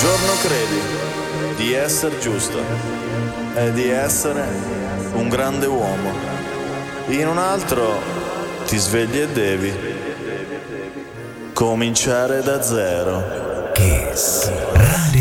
giorno credi di essere giusto e di essere un grande uomo. In un altro ti svegli e devi cominciare da zero. Kiss Radio.